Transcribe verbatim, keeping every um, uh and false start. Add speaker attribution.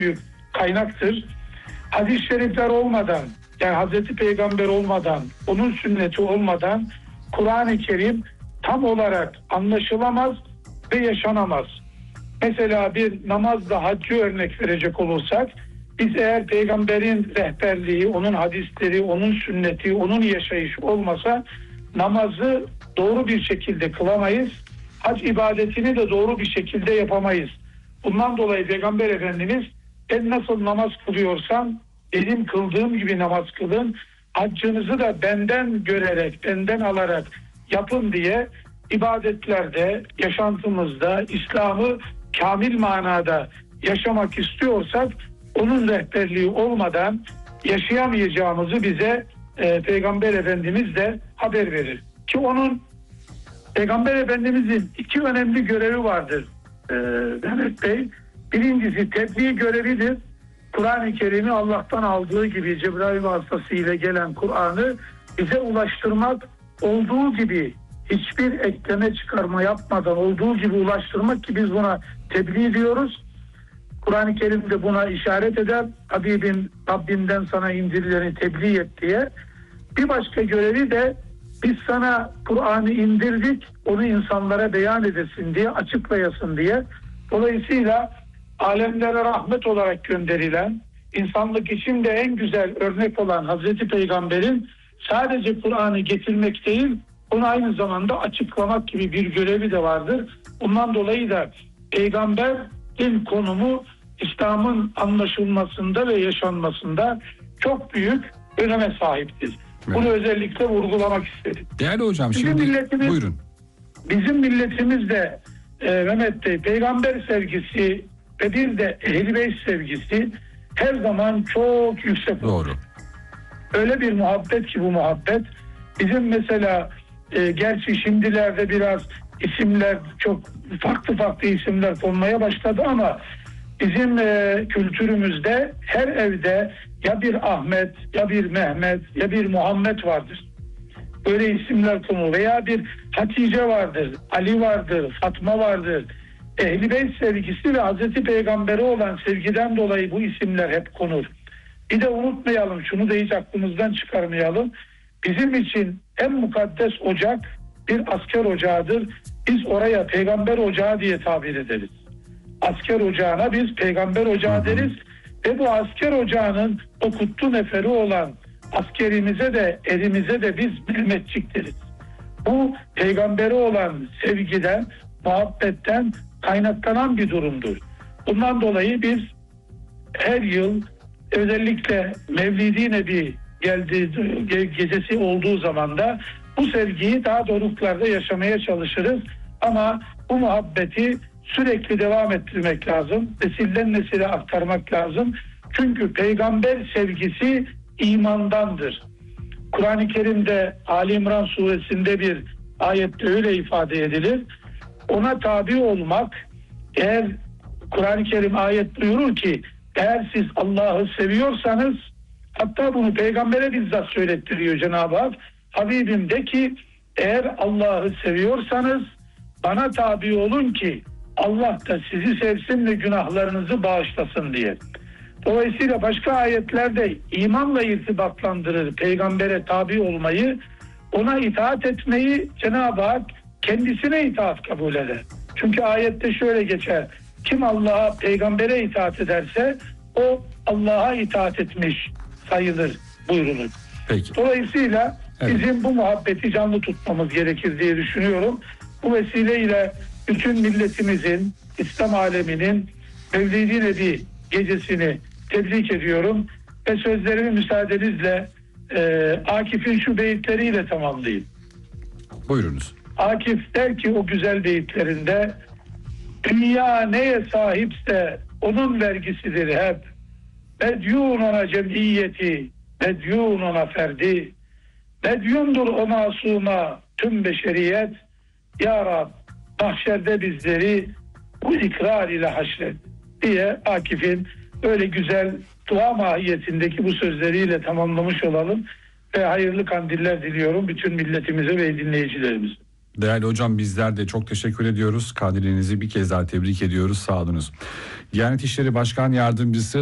Speaker 1: büyük kaynaktır. Hadis-i şerifler olmadan, yani Hazreti Peygamber olmadan, onun sünneti olmadan Kur'an-ı Kerim tam olarak anlaşılamaz ve yaşanamaz. Mesela bir namazla haccı örnek verecek olursak, biz eğer Peygamberin rehberliği, onun hadisleri, onun sünneti, onun yaşayışı olmasa namazı doğru bir şekilde kılamayız. Hac ibadetini de doğru bir şekilde yapamayız. Bundan dolayı Peygamber Efendimiz ben nasıl namaz kılıyorsam benim kıldığım gibi namaz kılın, haccınızı da benden görerek, benden alarak yapın diye ibadetlerde, yaşantımızda İslam'ı kamil manada yaşamak istiyorsak onun rehberliği olmadan yaşayamayacağımızı bize e, Peygamber Efendimiz de haber verir. Ki onun Peygamber Efendimizin iki önemli görevi vardır e, Mehmet Bey. Birincisi tebliğ görevidir. Kur'an-ı Kerim'i Allah'tan aldığı gibi Cebrail vasıtasıyla gelen Kur'an'ı bize ulaştırmak, olduğu gibi hiçbir ekleme çıkarma yapmadan olduğu gibi ulaştırmak, ki biz buna tebliğ diyoruz. Kur'an-ı Kerim de buna işaret eder. Habibim Rabbimden sana indirileni tebliğ et diye. Bir başka görevi de biz sana Kur'an'ı indirdik, onu insanlara beyan edesin diye, açıklayasın diye. Dolayısıyla alemlere rahmet olarak gönderilen, insanlık için de en güzel örnek olan Hazreti Peygamber'in sadece Kur'an'ı getirmek değil, onu aynı zamanda açıklamak gibi bir görevi de vardır. Bundan dolayı da Peygamber'in konumu İslam'ın anlaşılmasında ve yaşanmasında çok büyük öneme sahiptir. Evet. Bunu özellikle vurgulamak istedim.
Speaker 2: Değerli hocam,
Speaker 1: bizim
Speaker 2: şimdi
Speaker 1: milletimiz,
Speaker 2: buyurun.
Speaker 1: Bizim milletimiz de e, Mehmet Bey, peygamber sevgisi ve bir de Ehl-i Beyt sevgisi her zaman çok yüksek.
Speaker 2: Doğru.
Speaker 1: Öyle bir muhabbet ki bu muhabbet. Bizim mesela e, gerçi şimdilerde biraz isimler, çok farklı farklı isimler konmaya başladı ama bizim e, kültürümüzde her evde ya bir Ahmet, ya bir Mehmet, ya bir Muhammed vardır. Böyle isimler konulur. Veya bir Hatice vardır, Ali vardır, Fatma vardır. Ehl-i Beyt sevgisi ve Hazreti Peygamber'e olan sevgiden dolayı bu isimler hep konur. Bir de unutmayalım, şunu da hiç aklımızdan çıkarmayalım. Bizim için en mukaddes ocak bir asker ocağıdır. Biz oraya peygamber ocağı diye tabir ederiz. Asker ocağına biz peygamber ocağı deriz ve bu asker ocağının o kutlu neferi olan askerimize de erimize de biz Mehmetçik deriz. Bu peygambere olan sevgiden, muhabbetten kaynaklanan bir durumdur. Bundan dolayı biz her yıl özellikle Mevlid-i Nebi geldiği gecesi olduğu zaman da bu sevgiyi daha doruklarda yaşamaya çalışırız. Ama bu muhabbeti sürekli devam ettirmek lazım. Nesilden nesile aktarmak lazım. Çünkü peygamber sevgisi imandandır. Kur'an-ı Kerim'de Ali İmran suresinde bir ayette öyle ifade edilir. Ona tabi olmak, eğer Kur'an-ı Kerim ayet buyurur ki eğer siz Allah'ı seviyorsanız, hatta bunu peygambere bizzat söylettiriyor Cenab-ı Hak. Habibim de ki eğer Allah'ı seviyorsanız bana tabi olun ki Allah da sizi sevsin ve günahlarınızı bağışlasın diye. Dolayısıyla başka ayetlerde imanla irtibatlandırır peygambere tabi olmayı, ona itaat etmeyi Cenab-ı Hak kendisine itaat kabul eder. Çünkü ayette şöyle geçer: kim Allah'a, peygambere itaat ederse o Allah'a itaat etmiş sayılır buyrulur.
Speaker 2: Peki.
Speaker 1: Dolayısıyla
Speaker 2: evet.
Speaker 1: bizim bu muhabbeti canlı tutmamız gerekir diye düşünüyorum. Bu vesileyle bütün milletimizin, İslam aleminin Mevlid-i Nebi gecesini tebrik ediyorum ve sözlerimi müsaadenizle e, Akif'in şu beyitleriyle tamamlayayım.
Speaker 2: Buyurunuz.
Speaker 1: Akif der ki o güzel beyitlerinde, dünya neye sahipse onun vergisidir hep. Medyun ona cemiyeti, medyun ona ferdi. Medyundur o masuma tüm beşeriyet. Ya Rab, mahşerde bizleri bu ikrar ile haşret diye Akif'in öyle güzel dua mahiyetindeki bu sözleriyle tamamlamış olalım ve hayırlı kandiller diliyorum bütün milletimize ve dinleyicilerimize.
Speaker 2: Değerli hocam, bizler de çok teşekkür ediyoruz. Kandilinizi bir kez daha tebrik ediyoruz. Sağ olunuz. Diyanet İşleri Başkan Yardımcısı